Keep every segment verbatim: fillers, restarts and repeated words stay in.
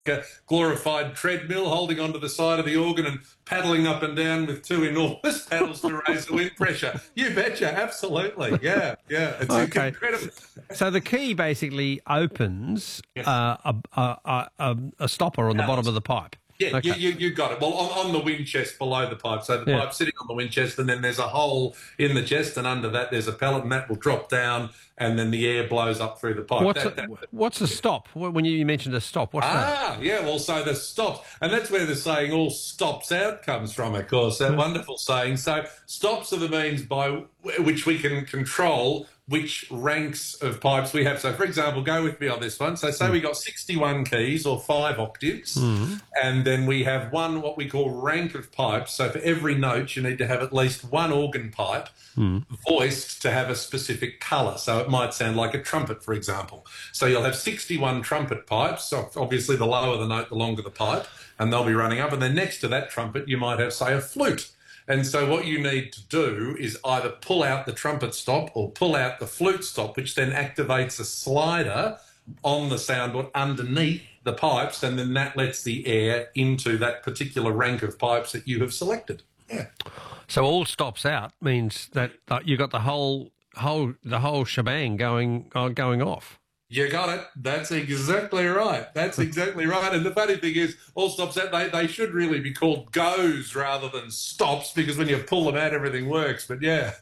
a glorified treadmill, holding onto the side of the organ and paddling up and down with two enormous paddles to raise the wind pressure. You betcha, absolutely. Yeah, yeah. It's Okay. incredible. So the key basically opens Yes. uh, a, a, a, a stopper on the bottom of the pipe. Yeah, Okay. you, you, you got it. Well, on, on the wind chest below the pipe. So the Yeah. pipe's sitting on the wind chest, and then there's a hole in the chest, and under that there's a pellet, and that will drop down, and then the air blows up through the pipe. What's That- a, that- what's a stop? When you mentioned a stop, what's that? Ah, yeah, well, so the stops. And that's where the saying all stops out comes from, of course, that wonderful saying. So stops are the means by which we can control which ranks of pipes we have. So, for example, go with me on this one. So say we got sixty-one keys or five octaves, and then we have one what we call rank of pipes. So for every note, you need to have at least one organ pipe voiced to have a specific colour. So it might sound like a trumpet, for example. So you'll have sixty-one trumpet pipes. So obviously the lower the note, the longer the pipe, and they'll be running up. And then next to that trumpet, you might have, say, a flute. And so what you need to do is either pull out the trumpet stop or pull out the flute stop, which then activates a slider on the soundboard underneath the pipes, and then that lets the air into that particular rank of pipes that you have selected. Yeah. So all stops out means that uh, you got the whole whole the whole shebang going uh, going off. You got it. That's exactly right. That's exactly right. And the funny thing is, all stops out, they, they should really be called goes rather than stops, because when you pull them out, everything works. But yeah.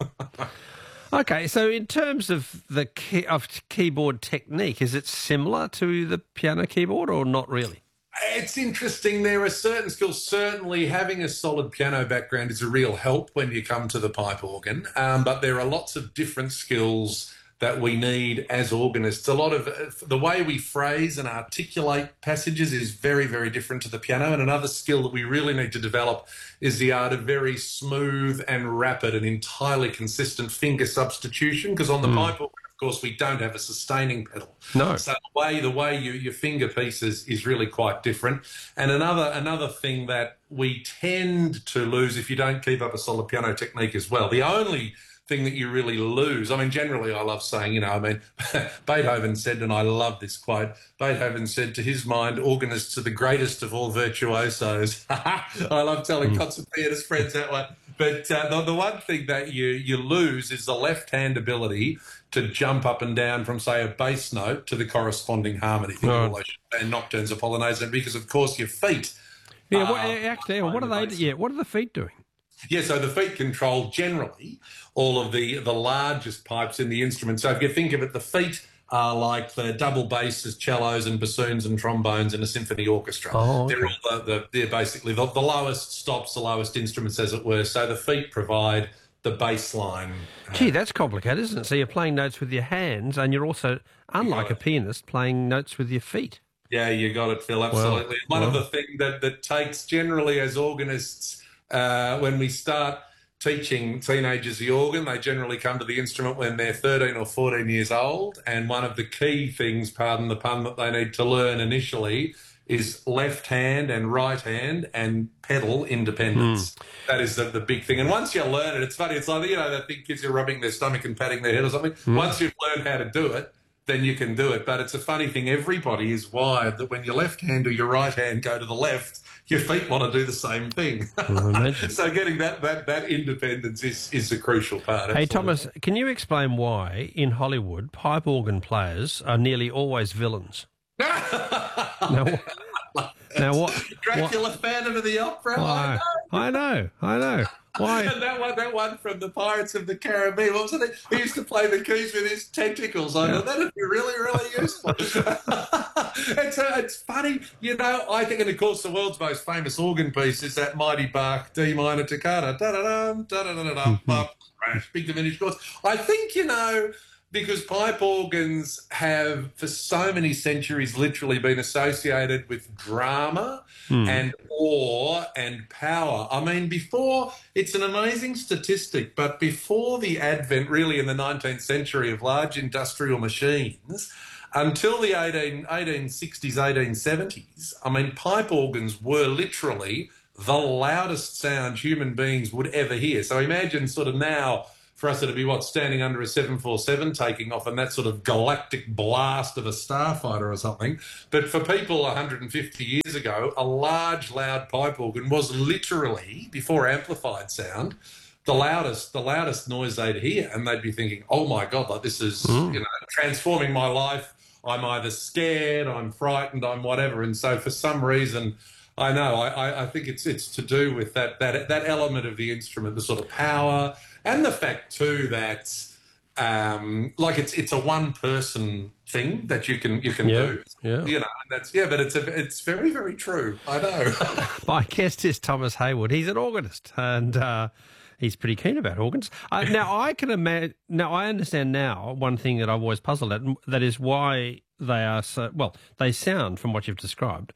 Okay, so in terms of the key, of keyboard technique, is it similar to the piano keyboard or not really? It's interesting. There are certain skills. Certainly, having a solid piano background is a real help when you come to the pipe organ. Um, but there are lots of different skills that we need as organists. A lot of uh, the way we phrase and articulate passages is very, very different to the piano. And another skill that we really need to develop is the art of very smooth and rapid and entirely consistent finger substitution, because on the pipe organ, of course, we don't have a sustaining pedal. No. So the way the way you, your finger pieces is really quite different. And another another thing that we tend to lose if you don't keep up a solid piano technique as well. The only thing that you really lose. I mean, generally I love saying, you know, I mean, Beethoven said, and I love this quote, Beethoven said, to his mind, organists are the greatest of all virtuosos. I love telling concert pianist friends that one. But uh, the, the one thing that you, you lose is the left-hand ability to jump up and down from, say, a bass note to the corresponding harmony. Think of all those and nocturnes or polonaises, and because, of course, your feet. Yeah, are what, actually, what are they? Yeah, what are the feet doing? Yeah, so the feet control generally all of the, the largest pipes in the instrument. So if you think of it, the feet are like the double basses, cellos and bassoons and trombones in a symphony orchestra. Oh, okay. They're all the, the, they're basically the, the lowest stops, the lowest instruments, as it were. So the feet provide the bass line. Gee, that's complicated, isn't it? So you're playing notes with your hands, and you're also, unlike a pianist, playing notes with your feet. Yeah, you got it, Phil, absolutely. Well, One of well. the things that, that takes generally as organists, uh, when we start teaching teenagers the organ, they generally come to the instrument when they're thirteen or fourteen years old. And one of the key things, pardon the pun, that they need to learn initially is left hand and right hand and pedal independence. Mm. That is the, the big thing. And once you learn it, it's funny. It's like, you know, that thing kids are rubbing their stomach and patting their head or something. Mm. Once you've learned how to do it, then you can do it. But it's a funny thing. Everybody is wired that when your left hand or your right hand go to the left, your feet want to do the same thing. So getting that, that, that independence is, is a crucial part. Hey, absolutely. Thomas, can you explain why in Hollywood pipe organ players are nearly always villains? now, now what? Dracula, what, Phantom of the Opera. Why? I know, I know. Why? And that one, that one from the Pirates of the Caribbean. What was it? He used to play the keys with his tentacles. I thought that'd be really, really useful. it's, uh, it's funny, you know. I think, and of course, the world's most famous organ piece is that mighty Bach D minor toccata. Da da da da da da da da. Crash, big diminished chords. I think, you know, because pipe organs have, for so many centuries, literally been associated with drama mm. and awe and power. I mean, before, it's an amazing statistic, but before the advent, really, in the nineteenth century of large industrial machines, until the eighteen, eighteen sixties, eighteen seventies, I mean, pipe organs were literally the loudest sound human beings would ever hear. So imagine sort of now, for us it'd be what, standing under a seven forty-seven taking off and that sort of galactic blast of a starfighter or something. But for people one hundred fifty years ago, a large, loud pipe organ was literally, before amplified sound, the loudest, the loudest noise they'd hear, and they'd be thinking, "Oh my God, like this is, mm. you know, transforming my life. I'm either scared, I'm frightened, I'm whatever." And so, for some reason, I know, I, I think it's it's to do with that that that element of the instrument, the sort of power, and the fact too that, um, like it's it's a one person thing that you can you can yeah, do. Yeah, you know, and that's yeah, but it's a, it's very very true. I know. My guest is Thomas Hayward. He's an organist, and uh, he's pretty keen about organs. Uh, now, I can imagine. Now, I understand now one thing that I've always puzzled at, and that is why they are so well. They sound, from what you've described,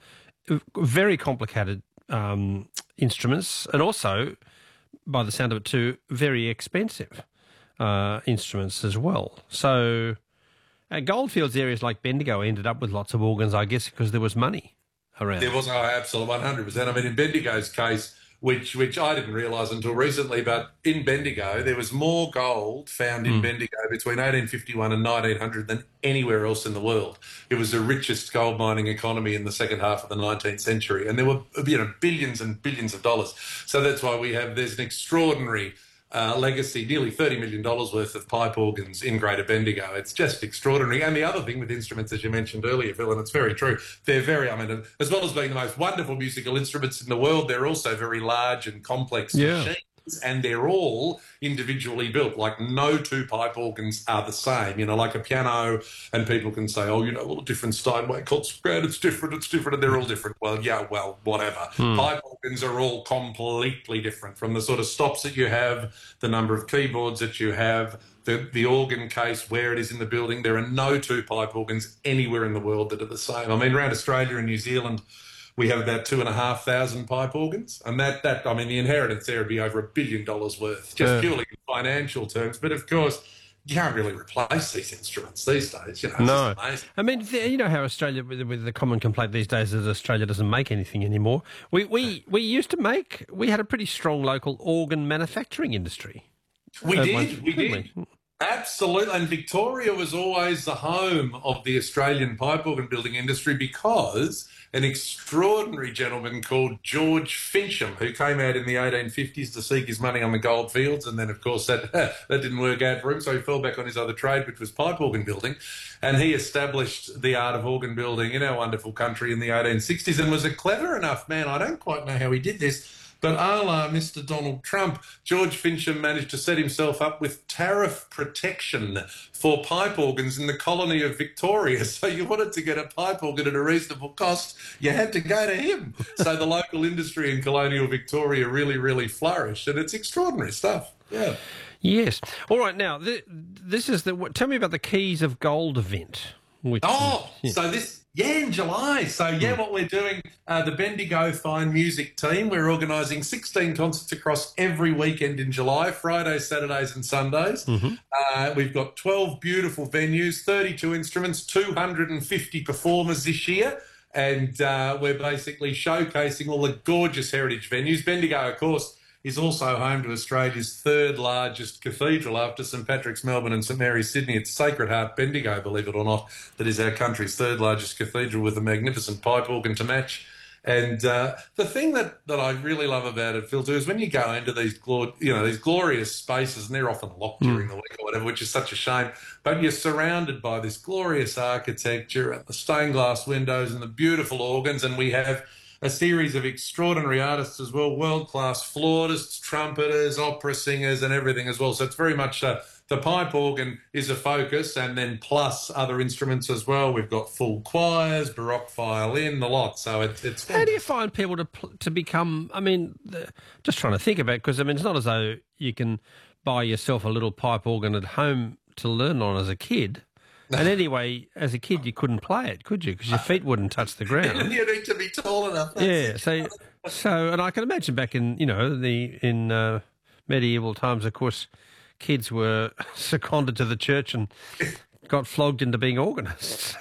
very complicated um, instruments, and also, by the sound of it too, very expensive uh, instruments as well. So, uh, Goldfields areas like Bendigo ended up with lots of organs, I guess, because there was money around. There was, oh, absolutely, one hundred percent. I mean, in Bendigo's case, which which I didn't realise until recently, but in Bendigo, there was more gold found in mm. Bendigo between eighteen fifty-one and nineteen hundred than anywhere else in the world. It was the richest gold mining economy in the second half of the nineteenth century, and there were, you know, billions and billions of dollars. So that's why we have, there's an extraordinary Uh, legacy, nearly thirty million dollars worth of pipe organs in Greater Bendigo. It's just extraordinary. And the other thing with instruments, as you mentioned earlier, Phil, and it's very true, they're very, I mean, as well as being the most wonderful musical instruments in the world, they're also very large and complex yeah. machines, and they're all individually built. Like, no two pipe organs are the same, you know, like a piano, and people can say, oh, you know, well, a different Steinway concert, it's different, it's different, and they're all different. Well, yeah, well, whatever. Hmm. Pipe organs are all completely different, from the sort of stops that you have, the number of keyboards that you have, the, the organ case, where it is in the building. There are no two pipe organs anywhere in the world that are the same. I mean, around Australia and New Zealand, we have about two and a half thousand pipe organs, and that, that I mean, the inheritance there would be over a billion dollars worth, just yeah. purely in financial terms. But of course, you can't really replace these instruments these days. You know, no, I mean, you know how Australia, with, with the common complaint these days, is Australia doesn't make anything anymore. We we we used to make. We had a pretty strong local organ manufacturing industry. We did. One, we did. We? Absolutely. And Victoria was always the home of the Australian pipe organ building industry, because an extraordinary gentleman called George Fincham, who came out in the eighteen fifties to seek his money on the goldfields, and then, of course, that that didn't work out for him, so he fell back on his other trade, which was pipe organ building, and he established the art of organ building in our wonderful country in the eighteen sixties, and was a clever enough man. I don't quite know how he did this, but a la Mister Donald Trump, George Fincham managed to set himself up with tariff protection for pipe organs in the colony of Victoria. So you wanted to get a pipe organ at a reasonable cost, you had to go to him. So the local industry in colonial Victoria really, really flourished, and it's extraordinary stuff. Yeah. Yes. All right. Now, th- this is the. Tell me about the Keys of Gold event. Which, oh, yeah. so this. Yeah, in July. So, yeah, what we're doing, uh, the Bendigo Fine Music team, we're organising sixteen concerts across every weekend in July, Fridays, Saturdays and Sundays. Mm-hmm. Uh, we've got twelve beautiful venues, thirty-two instruments, two hundred fifty performers this year, and uh, we're basically showcasing all the gorgeous heritage venues. Bendigo, of course, is also home to Australia's third largest cathedral after St Patrick's Melbourne and St Mary's Sydney. It's Sacred Heart Bendigo, believe it or not, that is our country's third largest cathedral, with a magnificent pipe organ to match. And uh, the thing that, that I really love about it, Phil, too, is when you go into these glor- you know these glorious spaces, and they're often locked during the week or whatever, which is such a shame, but you're surrounded by this glorious architecture and the stained glass windows and the beautiful organs, and we have a series of extraordinary artists as well, world-class flautists, trumpeters, opera singers and everything as well. So it's very much uh, the pipe organ is a focus, and then plus other instruments as well. We've got full choirs, baroque violin, the lot. So it, it's... How do you find people to to become, I mean, the, just trying to think about it, because, I mean, it's not as though you can buy yourself a little pipe organ at home to learn on as a kid. And anyway, as a kid, you couldn't play it, could you? Because your feet wouldn't touch the ground. You need to be tall enough. Yeah. So, so, and I can imagine back in, you know, the in uh, medieval times, of course, kids were seconded to the church and got flogged into being organists.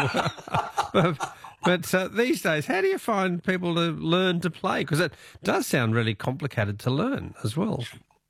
but but uh, these days, how do you find people to learn to play? Because it does sound really complicated to learn as well.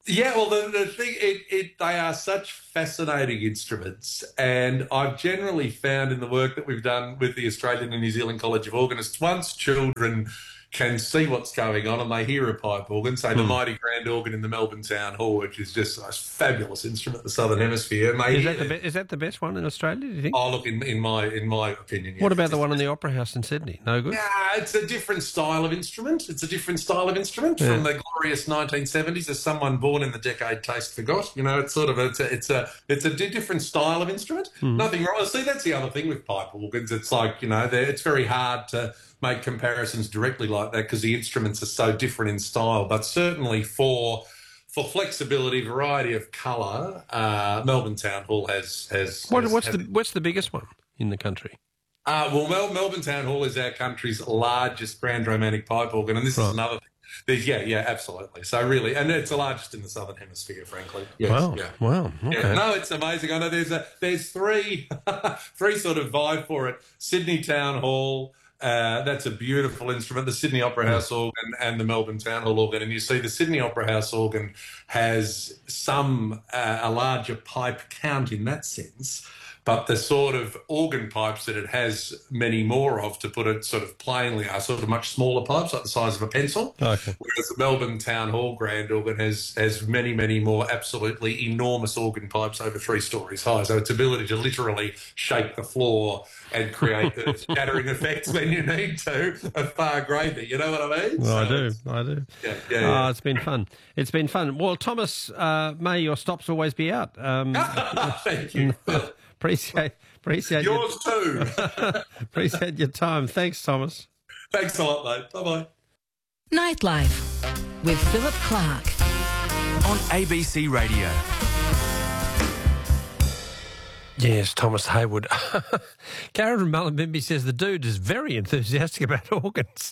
Yeah, well, the, the thing, it, it, they are such fascinating instruments. And I've generally found in the work that we've done with the Australian and New Zealand College of Organists, once children can see what's going on and they hear a pipe organ, say the Hmm. mighty grand organ in the Melbourne Town Hall, which is just a fabulous instrument in the Southern Hemisphere. And they Is hear that the be- is that the best one in Australia? Do you think? Oh, look, in, in my in my opinion, yeah. What about the one in the Opera House in Sydney? No good. Yeah, it's a different style of instrument. It's a different style of instrument Yeah. from the glorious nineteen seventies. As someone born in the decade taste forgot, you know, it's sort of a, it's a it's a it's a di- different style of instrument. Hmm. Nothing wrong. See, that's the other thing with pipe organs. It's like you know, they're- it's very hard to make comparisons directly like that because the instruments are so different in style. But certainly for for flexibility, variety of colour, uh, Melbourne Town Hall has has. What, has what's has- the what's the biggest one in the country? Uh, well, Mel- Melbourne Town Hall is our country's largest grand romantic pipe organ, and this Right. is another thing. There's, yeah, yeah, absolutely. So really, and it's the largest in the Southern Hemisphere, frankly. Yes, Wow, yeah. wow, okay. Yeah, no, it's amazing. I know there's a there's three three sort of vibe for it. Sydney Town Hall, uh, that's a beautiful instrument. The Sydney Opera House organ and the Melbourne Town Hall organ. And you see the Sydney Opera House organ has some uh, a larger pipe count in that sense. But the sort of organ pipes that it has many more of, to put it sort of plainly, are sort of much smaller pipes, like the size of a pencil. Okay. Whereas the Melbourne Town Hall grand organ has has many, many more absolutely enormous organ pipes over three stories high. So its ability to literally shake the floor and create the shattering effects when you need to are far greater. You know what I mean? Well, I So do, it's- I do. Yeah, yeah, yeah. Oh, it's been fun. It's been fun. Well, Thomas, uh, may your stops always be out. Um, Thank you. appreciate appreciate your, Yours too. appreciate your time. Thanks, Thomas. Thanks a lot, mate. Bye-bye. Nightlife with Philip Clark. On A B C Radio. Yes, Thomas Haywood. Karen from Mullumbimby says the dude is very enthusiastic about organs.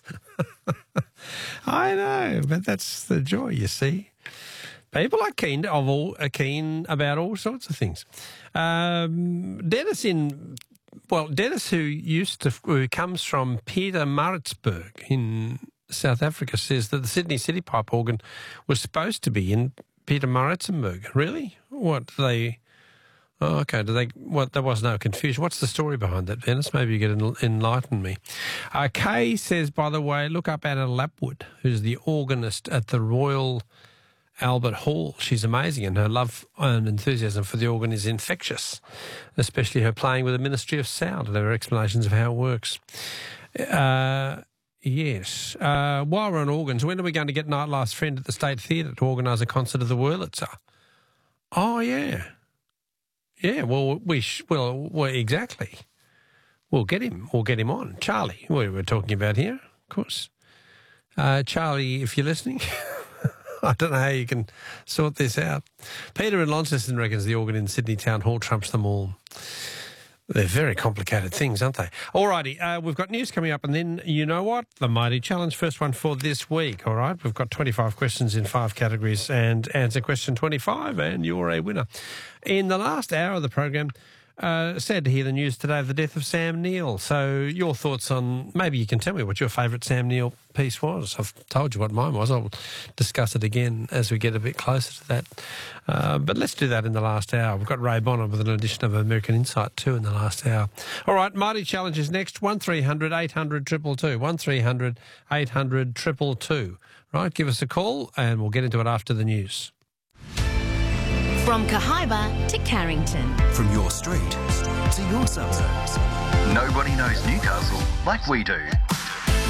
I know, but that's the joy, you see. People are keen of all are keen about all sorts of things. Um, Dennis in well, Dennis who used to who comes from Pietermaritzburg in South Africa says that the Sydney City Pipe organ was supposed to be in Pietermaritzburg. Really? What they? Oh, okay. Do they? What? There was no confusion. What's the story behind that, Dennis? Maybe you can en- enlighten me. Uh, Kay says, by the way, look up Anna Lapwood, who's the organist at the Royal Albert Hall. She's amazing, and her love and enthusiasm for the organ is infectious, especially her playing with the Ministry of Sound and her explanations of how it works. Uh, yes. Uh, while we're on organs, when are we going to get Nightlife's friend at the State Theatre to organise a concert of the Wurlitzer? Oh, yeah. Yeah, well, we sh- well, well, exactly. We'll get him. We'll get him on. Charlie, we were talking about here, of course. Uh, Charlie, if you're listening, I don't know how you can sort this out. Peter in Launceston reckons the organ in Sydney Town Hall trumps them all. They're very complicated things, aren't they? All righty, uh, we've got news coming up, and then you know what? The Mighty Challenge, first one for this week, all right? We've got twenty-five questions in five categories, and answer question twenty-five, and you're a winner. In the last hour of the program, uh, sad to hear the news today of the death of Sam Neill. So your thoughts on, maybe you can tell me what your favourite Sam Neill piece was. I've told you what mine was. I'll discuss it again as we get a bit closer to that. Uh, but let's do that in the last hour. We've got Ray Bonner with an edition of American Insight too in the last hour. All right, Mighty Challenge is next. one three hundred eight hundred two two two. one three hundred eight hundred two two two. Right, give us a call and we'll get into it after the news. From Cahaiba to Carrington. From your street to your suburbs. Nobody knows Newcastle like we do.